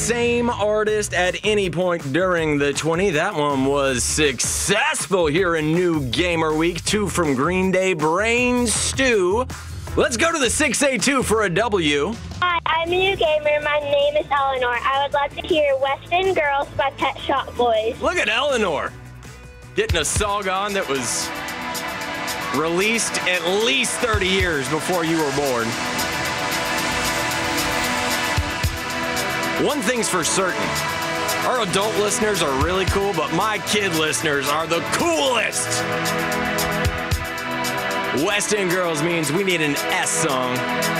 Same artist at any point during the 20. That one was successful here in New Gamer Week. 2 from Green Day, Brain Stew. Let's go to the 682 for a W. Hi, I'm a new gamer. My name is Eleanor. I would love to hear West End Girls by Pet Shop Boys. Look at Eleanor getting a song on that was released at least 30 years before you were born. One thing's for certain, our adult listeners are really cool, but my kid listeners are the coolest. West End Girls means we need an S song.